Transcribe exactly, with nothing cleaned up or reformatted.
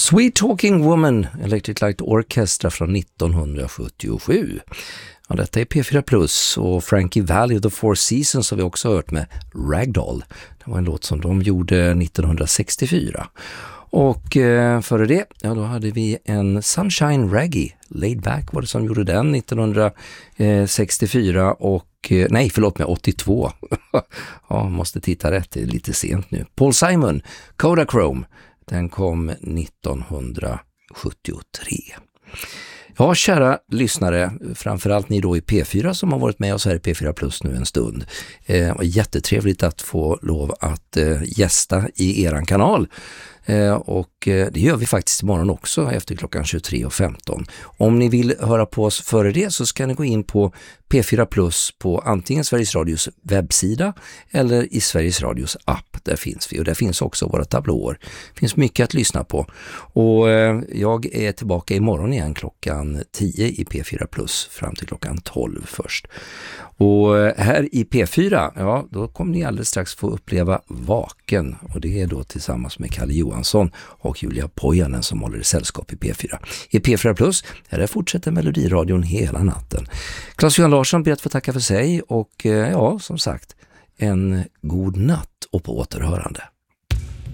Sweet Talking Woman, Electric Light Orchestra från nittonhundrasjuttiosju. Ja, detta är P fyra Plus och Frankie Valli och The Four Seasons har vi också hört med Ragdoll. Det var en låt som de gjorde nittonhundrasextiofyra. Och eh, före det, ja då hade vi en Sunshine Reggae, Laid Back var det som gjorde den nittonhundrasextiofyra och eh, nej förlåt mig åttiotvå. Ja, måste titta rätt, det är lite sent nu. Paul Simon, Kodachrome, den kom nittonhundrasjuttiotre. Ja, kära lyssnare, framförallt ni då i P fyra som har varit med oss här i P fyra Plus nu en stund. Eh, och jättetrevligt att få lov att eh, gästa i eran kanal. Eh, och eh, det gör vi faktiskt imorgon också efter klockan tjugotre och femton. Om ni vill höra på oss före det så ska ni gå in på P fyra Plus på antingen Sveriges Radios webbsida eller i Sveriges Radios app. Där finns vi och där finns också våra tablåer. Det finns mycket att lyssna på. Och eh, jag är tillbaka imorgon igen klockan tio i P fyra Plus fram till klockan tolv först. Och här i P fyra, ja, då kommer ni alldeles strax få uppleva Vaken. Och det är då tillsammans med Kalle Johansson och Julia Pojanen som håller i sällskap i P fyra. I P fyra Plus, där fortsätter Melodiradion hela natten. Claes-Johan Larsson ber att få tacka för sig och ja, som sagt, en god natt och på återhörande.